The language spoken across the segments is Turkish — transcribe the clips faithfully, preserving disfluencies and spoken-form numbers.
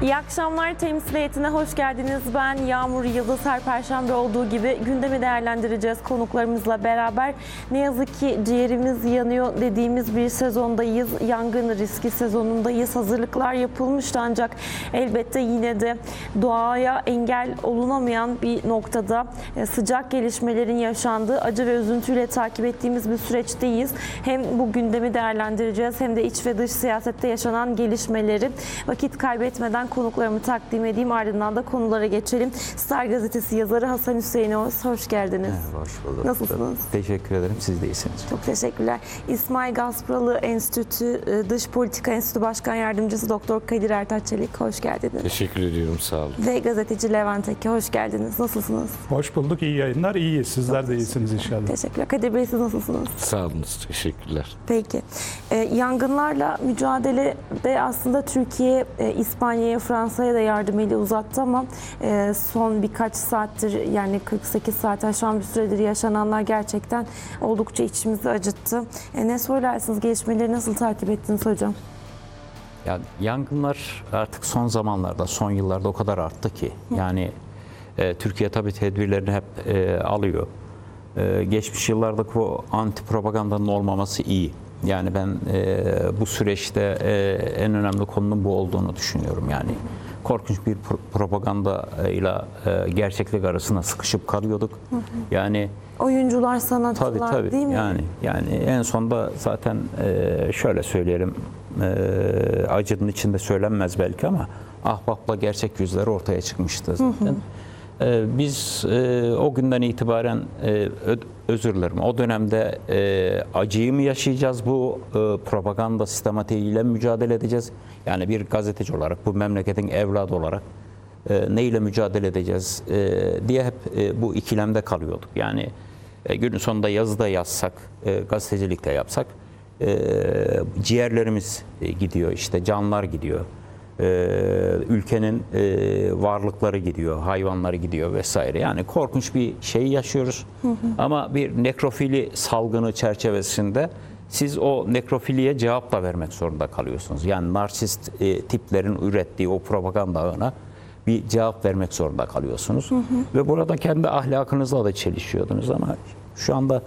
İyi akşamlar, temsil heyetine hoş geldiniz. Ben Yağmur Yıldız. Her perşembe olduğu gibi gündemi değerlendireceğiz konuklarımızla beraber. Ne yazık ki ciğerimiz yanıyor dediğimiz bir sezondayız. Yangın riski sezonundayız. Hazırlıklar yapılmıştı ancak elbette yine de doğaya engel olunamayan bir noktada sıcak gelişmelerin yaşandığı, acı ve üzüntüyle takip ettiğimiz bir süreçteyiz. Hem bu gündemi değerlendireceğiz hem de iç ve dış siyasette yaşanan gelişmeleri vakit kaybetmeden konuklarımı takdim edeyim, ardından da konulara geçelim. Star Gazetesi yazarı Hasan Hüseyin Oğuz, hoş geldiniz. Evet, hoş bulduk. Nasılsınız? Teşekkür ederim, siz de iyisiniz. Çok teşekkürler. İsmail Gaspralı Enstitü Dış Politika Enstitü Başkan Yardımcısı Doktor Kadir Ertaç Çelik, hoş geldiniz. Teşekkür ediyorum, sağ olun. Ve gazeteci Levent Eke, hoş geldiniz. Nasılsınız? Hoş bulduk, iyi yayınlar. İyiyiz, sizler de iyisiniz inşallah. Teşekkürler. Kadir Bey, siz nasılsınız? Sağ olun, teşekkürler. Peki. Ee, yangınlarla mücadelede aslında Türkiye, e, İspanya'ya, Fransa'ya da yardım eli uzattı ama e, son birkaç saattir, yani kırk sekiz saat aşan bir süredir yaşananlar gerçekten oldukça içimizi acıttı. E, ne söylersiniz? Gelişmeleri nasıl takip ettiniz hocam? Ya, yangınlar artık son zamanlarda, son yıllarda o kadar arttı ki. Yani e, Türkiye tabii tedbirlerini hep e, alıyor. E, geçmiş yıllardaki o anti propagandanın olmaması iyi. Yani ben e, bu süreçte e, en önemli konunun bu olduğunu düşünüyorum. Yani korkunç bir pro propaganda ile e, gerçeklik arasında sıkışıp kalıyorduk. Hı hı. Yani oyuncular, sanatçılar, tabii, tabii. değil mi? Yani yani en sonda zaten e, şöyle söyleyelim, e, acının içinde söylenmez belki ama ahbapla gerçek yüzleri ortaya çıkmıştı zaten. Hı hı. Biz e, o günden itibaren e, özür dilerim, o dönemde e, acıyı mı yaşayacağız, bu e, propaganda sistematiğiyle mücadele edeceğiz? Yani bir gazeteci olarak, bu memleketin evladı olarak e, neyle mücadele edeceğiz e, diye hep e, bu ikilemde kalıyorduk. Yani e, günün sonunda yazıda yazsak, e, gazetecilikte yapsak e, ciğerlerimiz e, gidiyor, işte canlar gidiyor. Ee, ülkenin e, varlıkları gidiyor, hayvanları gidiyor vesaire. Yani korkunç bir şey yaşıyoruz. Hı hı. Ama bir nekrofili salgını çerçevesinde siz o nekrofiliye cevap da vermek zorunda kalıyorsunuz. Yani narsist e, tiplerin ürettiği o propaganda ağına bir cevap vermek zorunda kalıyorsunuz. Hı hı. Ve burada kendi ahlakınızla da çelişiyordunuz ama şu anda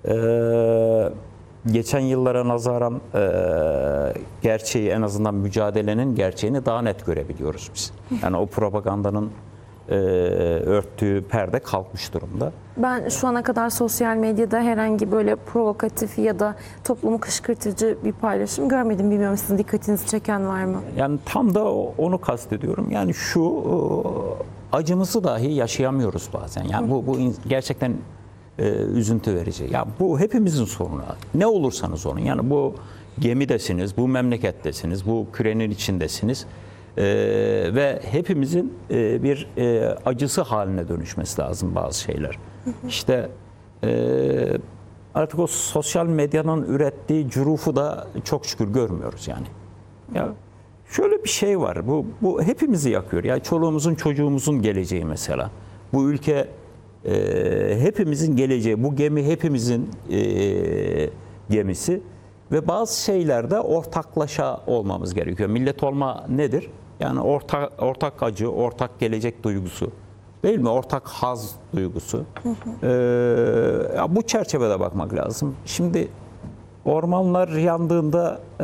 e, geçen yıllara nazaran e, gerçeği, en azından mücadelenin gerçeğini daha net görebiliyoruz biz. Yani o propagandanın e, örttüğü perde kalkmış durumda. Ben şu ana kadar sosyal medyada herhangi böyle provokatif ya da toplumu kışkırtıcı bir paylaşım görmedim. Bilmiyorum, sizin dikkatinizi çeken var mı? Yani tam da onu kastediyorum. Yani şu acımızı dahi yaşayamıyoruz bazen. Yani bu, bu gerçekten Ee, üzüntü verici. Ya bu hepimizin sorunu. Ne olursanız olun. Yani bu gemidesiniz, bu memlekettesiniz, bu kürenin içindesiniz. Ee, ve hepimizin e, bir e, acısı haline dönüşmesi lazım bazı şeyler. Hı hı. İşte e, artık o sosyal medyanın ürettiği cürufu da çok şükür görmüyoruz yani. Ya şöyle bir şey var. Bu bu hepimizi yakıyor. Ya çoluğumuzun, çocuğumuzun geleceği mesela. Bu ülke E, hepimizin geleceği, bu gemi hepimizin e, gemisi ve bazı şeylerde ortaklaşa olmamız gerekiyor. Millet olma nedir? Yani ortak ortak acı, ortak gelecek duygusu, değil mi? Ortak haz duygusu. Hı hı. E, ya bu çerçevede bakmak lazım. Şimdi ormanlar yandığında e,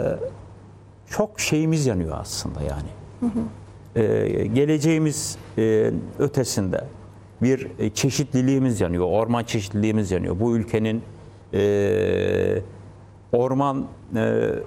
çok şeyimiz yanıyor aslında yani. Hı hı. E, geleceğimiz e, ötesinde bir çeşitliliğimiz yanıyor, orman çeşitliliğimiz yanıyor. Bu ülkenin e, orman e,